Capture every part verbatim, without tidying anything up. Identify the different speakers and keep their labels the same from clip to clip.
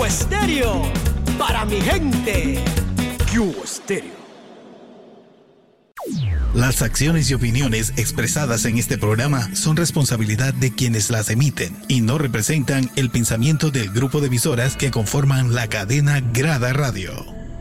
Speaker 1: Estéreo, para mi gente. Cubo Estéreo.
Speaker 2: Las acciones y opiniones expresadas en este programa son responsabilidad de quienes las emiten y no representan el pensamiento del grupo de emisoras que conforman la cadena Grada Radio.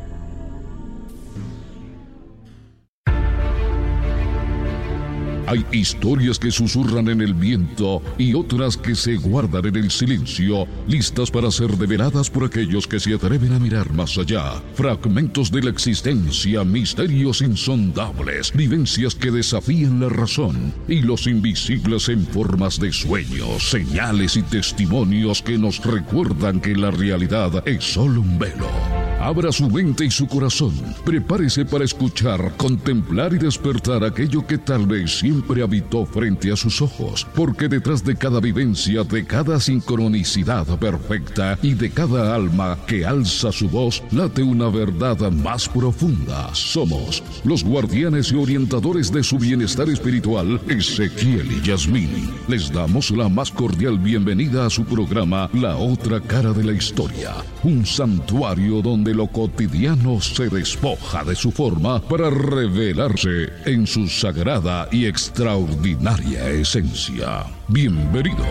Speaker 3: Hay historias que susurran en el viento y otras que se guardan en el silencio, listas para ser develadas por aquellos que se atreven a mirar más allá. Fragmentos de la existencia, misterios insondables, vivencias que desafían la razón y los invisibles en formas de sueños, señales y testimonios que nos recuerdan que la realidad es solo un velo. Abra su mente y su corazón. Prepárese para escuchar, contemplar y despertar aquello que tal vez siempre habitó frente a sus ojos. Porque detrás de cada vivencia, de cada sincronicidad perfecta y de cada alma que alza su voz, late una verdad más profunda. Somos los guardianes y orientadores de su bienestar espiritual, Ezequiel y Yasmín. Les damos la más cordial bienvenida a su programa, La Otra Cara de la Historia. Un santuario donde lo cotidiano se despoja de su forma para revelarse en su sagrada y extraordinaria esencia. Bienvenidos.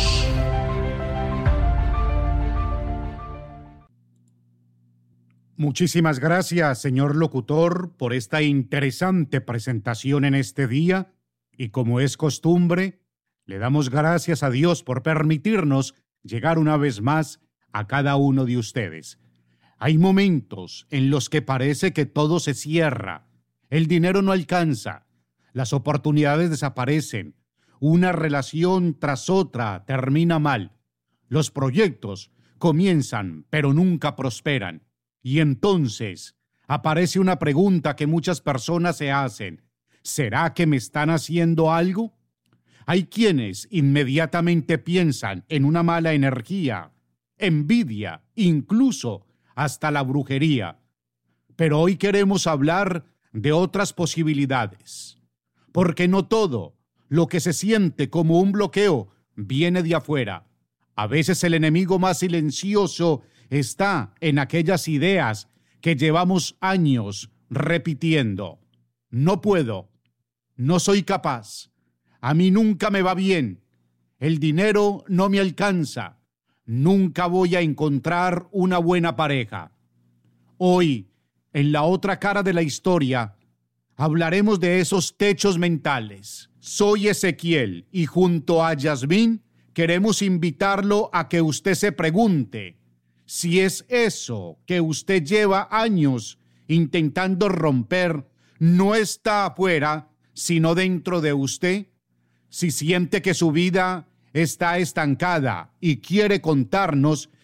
Speaker 4: Muchísimas gracias, señor locutor, por esta interesante presentación en este día, y como es costumbre, le damos gracias a Dios por permitirnos llegar una vez más a cada uno de ustedes. Hay momentos en los que parece que todo se cierra, el dinero no alcanza, las oportunidades desaparecen, una relación tras otra termina mal, los proyectos comienzan pero nunca prosperan, y entonces aparece una pregunta que muchas personas se hacen: ¿será que me están haciendo algo? Hay quienes inmediatamente piensan en una mala energía, envidia, incluso hasta la brujería. Pero hoy queremos hablar de otras posibilidades, porque no todo lo que se siente como un bloqueo viene de afuera. A veces el enemigo más silencioso está en aquellas ideas que llevamos años repitiendo. No puedo, no soy capaz, a mí nunca me va bien, el dinero no me alcanza, nunca voy a encontrar una buena pareja. Hoy, en La Otra Cara de la Historia, hablaremos de esos techos mentales. Soy Ezequiel y junto a Yasmín queremos invitarlo a que usted se pregunte si es eso que usted lleva años intentando romper no está afuera, sino dentro de usted. Si siente que su vida está estancada y quiere contarnos